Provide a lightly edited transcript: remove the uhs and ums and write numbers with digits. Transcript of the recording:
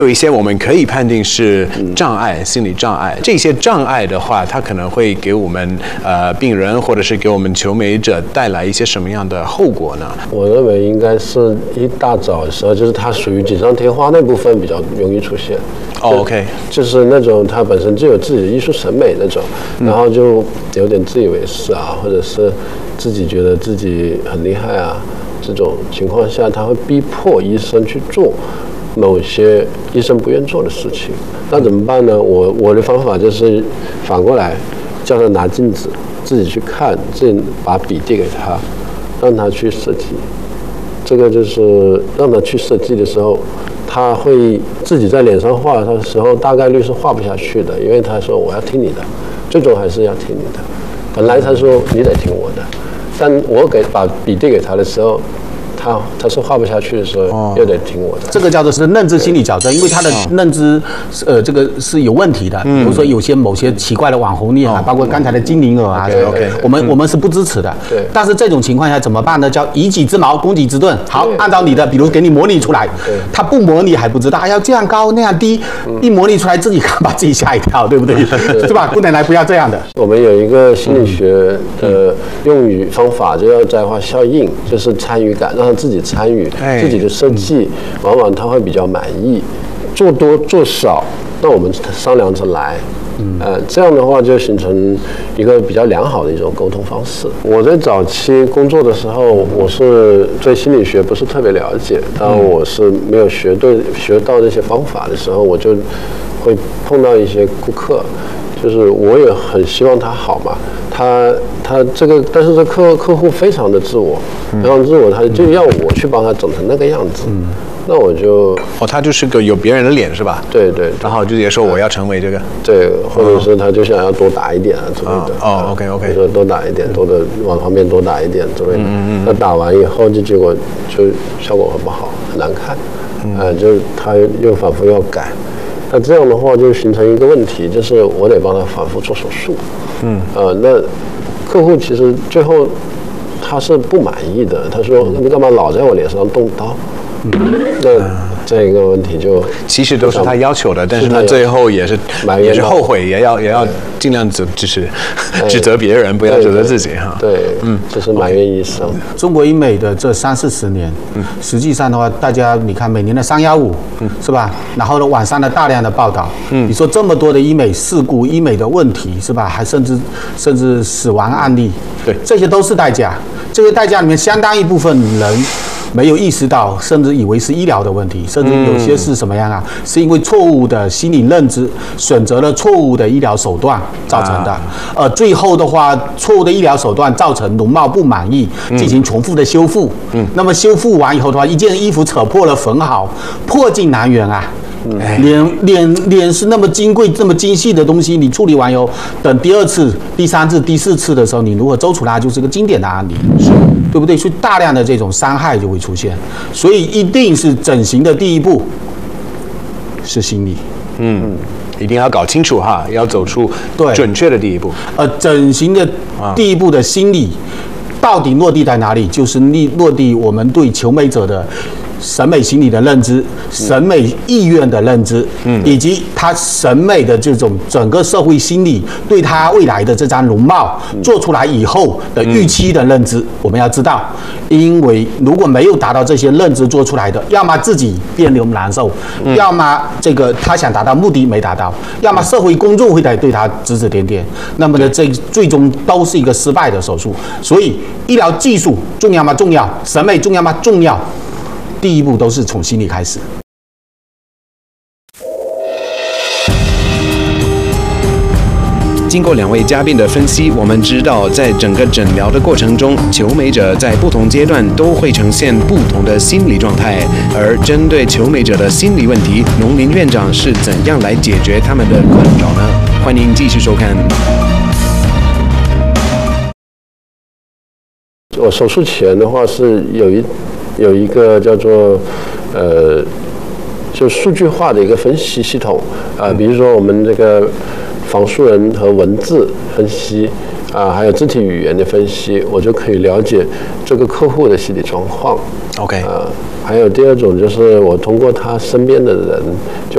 有一些我们可以判定是障碍，心理障碍。这些障碍的话，它可能会给我们病人或者是给我们求美者带来一些什么样的后果呢？ 我认为应该是一大早的时候，就是它属于锦上添花那部分比较容易出现。 OK， 就是那种他本身就有自己的艺术审美那种，然后就有点自以为是啊，或者是自己觉得自己很厉害啊，这种情况下，他会逼迫医生去做某些医生不愿做的事情。那怎么办呢？我的方法就是反过来，叫他拿镜子自己去看，自己把笔递给他，让他去设计。这个就是让他去设计的时候，他会自己在脸上画的时候，大概率是画不下去的，因为他说我要听你的，最终还是要听你的。本来他说你得听我的，但我把笔递给他的时候，他是画不下去的时候，又得听我的。 这个叫做是认知心理矫正，因为他的认知，这个是有问题的。比如说某些奇怪的网红脸啊，包括刚才的精灵耳啊，我们是不支持的。 对。 但是这种情况下怎么办呢？叫以己之矛攻己之盾。好，按照你的，比如给你模拟出来，他不模拟还不知道，要这样高那样低，一模拟出来自己把自己吓一跳，对不对？是吧？不能来不要这样的。 我们有一个心理学的用语方法，就叫在化效应，就是参与感，让他自己参与自己的设计，往往他会比较满意。做多做少，那我们商量着来。这样的话就形成一个比较良好的一种沟通方式。我在早期工作的时候，我是对心理学不是特别了解，当我是没有学到这些方法的时候，我就会碰到一些顾客，就是我也很希望他好嘛，他这个，但是这客户非常的自我，非常自我，他就要我去帮他整成那个样子。那我就他就是个有别人的脸是吧？ 对， 然后就也说我要成为这个， 对，或者是他就想要多打一点啊之类的。 OK， 说多打一点，多的往旁边多打一点之类的。那打完以后结果就效果很不好，很难看。就是他又反复要改。那这样的话就形成一个问题，就是我得帮他反复做手术。那客户其实最后他是不满意的，他说你干嘛老在我脸上动刀？那这个问题就其实都是他要求的，但是他最后也是后悔，也要尽量就是指责别人，不要指责自己哈。 对，就是埋怨医生。 中国医美的这30-40年，实际上的话，大家你看每年的315，是吧？然后呢，网上的大量的报道，你说这么多的医美事故、医美的问题，是吧？还甚至死亡案例， 对， 这些都是代价。这些代价里面，相当一部分人没有意识到，甚至以为是医疗的问题，甚至有些是什么样啊？是因为错误的心理认知，选择了错误的医疗手段造成的。最后的话，错误的医疗手段造成容貌不满意，进行重复的修复。那么修复完以后的话，一件衣服扯破了缝好，破镜难圆啊。脸是那么金贵、这么精细的东西，你处理完以后，等第2次、第3次、第4次的时候，你如何走出来，就是个经典的案例，对不对？所以大量的这种伤害就会出现，所以一定是整形的第一步是心理， 一定要搞清楚哈，要走出准确的第一步。 整形的第一步的心理到底落地在哪里？就是落地我们对求美者的审美心理的认知、审美意愿的认知，以及他审美的这种整个社会心理对他未来的这张容貌做出来以后的预期的认知，我们要知道，因为如果没有达到这些认知做出来的，要么自己别扭难受，要么这个他想达到目的没达到，要么社会公众会来对他指指点点，那么呢，这最终都是一个失败的手术。所以，医疗技术重要吗？重要。审美重要吗？重要。第一步都是从心理开始。 经过2位嘉宾的分析，我们知道，在整个诊疗的过程中，求美者在不同阶段都会呈现不同的心理状态。而针对求美者的心理问题，农林院长是怎样来解决他们的困扰呢？欢迎继续收看。 我手术前的话是有一个叫做就数据化的一个分析系统比如说我们这个仿素人和文字分析还有肢体语言的分析，我就可以了解这个客户的心理状况。 OK， 还有第2种就是我通过他身边的人，就